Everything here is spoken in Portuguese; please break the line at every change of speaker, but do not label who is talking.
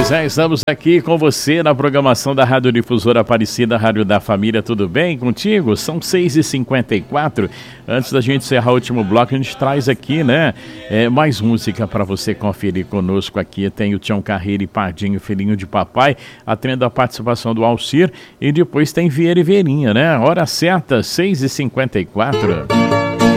Pois é, estamos aqui com você na programação da Rádio Difusora Aparecida, Rádio da Família. Tudo bem contigo? São 6h54. Antes da gente encerrar o último bloco, a gente traz aqui, né, mais música para você conferir conosco aqui. Tem o Tião Carreiro e Pardinho, Filhinho de Papai, atendendo a participação do Alcir. E depois tem Vieira e Verinha, né? Hora certa, 6h54.